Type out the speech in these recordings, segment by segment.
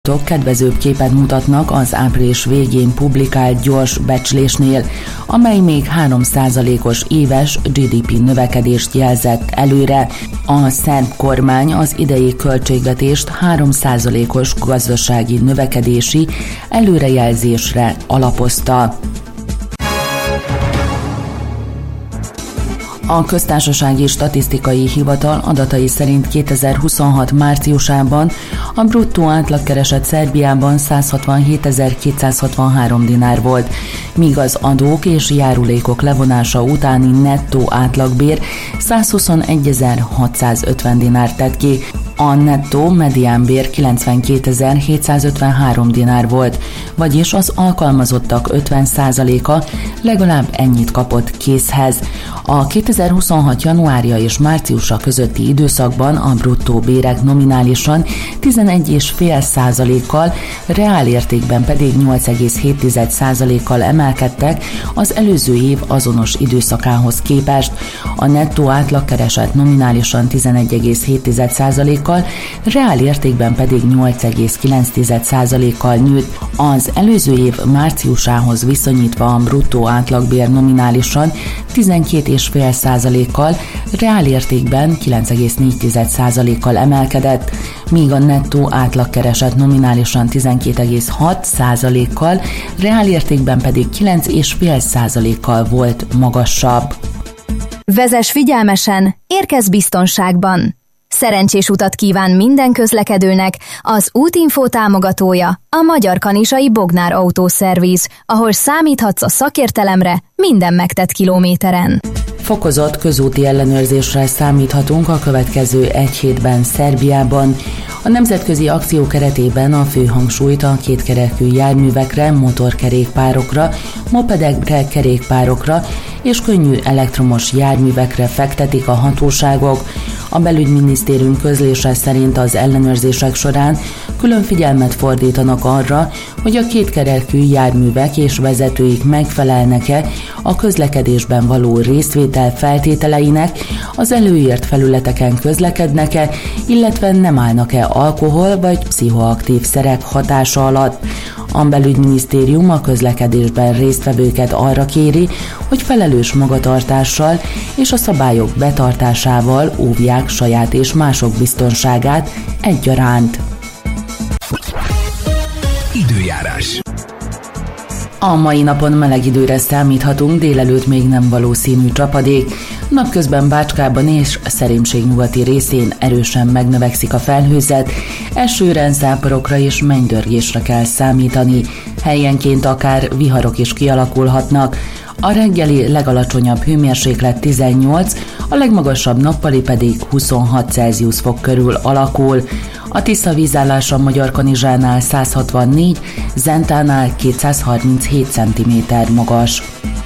kedvezőbb képet mutatnak az április végén publikált gyors becslésnél, amely még 3%-os éves GDP növekedést jelzett előre. A szerb kormány az idei költségvetést 3%-os gazdasági növekedési előrejelzésre alapozta. A Köztársasági Statisztikai Hivatal adatai szerint 2026 márciusában a bruttó átlagkereset Szerbiában 167.263 dinár volt, míg az adók és járulékok levonása utáni nettó átlagbér 121.650 dinár tett ki. A nettó mediánbér 92.753 dinár volt, vagyis az alkalmazottak 50%-a legalább ennyit kapott készhez. A 2026. januárja és márciusa közötti időszakban a bruttó bérek nominálisan 11,5%-kal, reálértékben pedig 8,7%-kal emelkedtek az előző év azonos időszakához képest. A nettó átlagkereset nominálisan 11,7%-kal, reálértékben pedig 8,9%-kal nőtt. Az előző év márciusához viszonyítva a bruttó átlagbér nominálisan 12,5%-kal, reálértékben 9,4%-kal emelkedett, míg a nettó átlagkereset nominálisan 12,6%-kal, reálértékben pedig 9,5%-kal volt magasabb. Vezess figyelmesen, érkezz biztonságban! Szerencsés utat kíván minden közlekedőnek az Útinfo támogatója, a Magyar Kanizsai Bognár Autószerviz, ahol számíthatsz a szakértelemre minden megtett kilométeren. Fokozott közúti ellenőrzésre számíthatunk a következő egy hétben Szerbiában. A nemzetközi akció keretében a fő hangsúlyt a kétkerekű járművekre, motorkerékpárokra, mopedekre, kerékpárokra és könnyű elektromos járművekre fektetik a hatóságok. A belügyminisztérium közlése szerint az ellenőrzések során külön figyelmet fordítanak arra, hogy a kétkerekű járművek és vezetőik megfelelnek-e a közlekedésben való részvétel feltételeinek, az előírt felületeken közlekednek-e, illetve nem állnak-e alkohol vagy pszichoaktív szerek hatása alatt. A belügyminisztérium a közlekedésben résztvevőket arra kéri, hogy felelős magatartással és a szabályok betartásával óvják saját és mások biztonságát egyaránt. Időjárás. A mai napon meleg időre számíthatunk, délelőtt még nem valószínű csapadék. Napközben Bácskában és Szerémség nyugati részén erősen megnövekszik a felhőzet, esőre, záporokra és mennydörgésre kell számítani. Helyenként akár viharok is kialakulhatnak. A reggeli legalacsonyabb hőmérséklet 18, a legmagasabb nappali pedig 26 Celsius fok körül alakul. A Tisza vízállása Magyarkanizsánál 164, Zentánál 237 cm magas.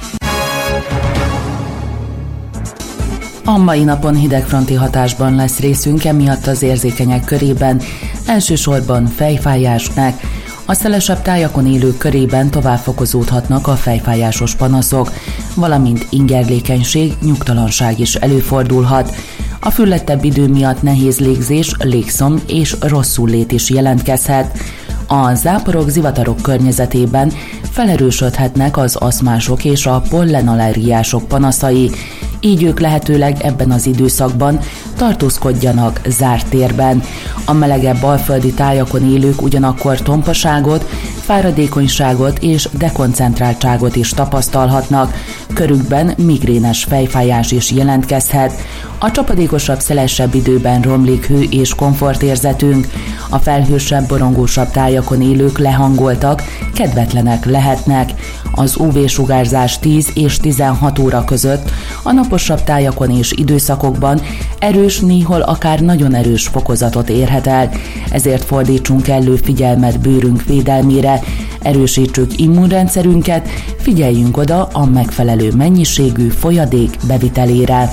A mai napon hidegfronti hatásban lesz részünk, emiatt az érzékenyek körében elsősorban fejfájásnak. A szelesebb tájakon élők körében tovább fokozódhatnak a fejfájásos panaszok, valamint ingerlékenység, nyugtalanság is előfordulhat. A füllettebb idő miatt nehéz légzés, légszomj és rosszullét is jelentkezhet. A záporok, zivatarok környezetében felerősödhetnek az aszmások és a pollenallergiások panaszai, így ők lehetőleg ebben az időszakban tartózkodjanak zárt térben. A melegebb alföldi tájakon élők ugyanakkor tompaságot, fáradékonyságot és dekoncentráltságot is tapasztalhatnak, körükben migrénes fejfájás is jelentkezhet. A csapadékosabb, szelesebb időben romlik hő és komfortérzetünk. A felhősebb, borongósabb tájakon élők lehangoltak, kedvetlenek lehetnek. Az UV-sugárzás 10 és 16 óra között a naposabb tájakon és időszakokban erős, néhol akár nagyon erős fokozatot érhet el. Ezért fordítsunk kellő figyelmet bőrünk védelmére, erősítsük immunrendszerünket, figyeljünk oda a megfelelő mennyiségű folyadék bevitelére.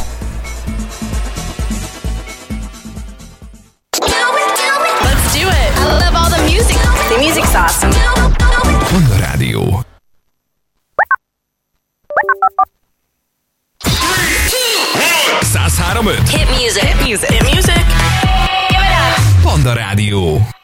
Music's awesome. Honda Rádió. Hit music. Hit music. Hit music. Give it up. Honda Rádió.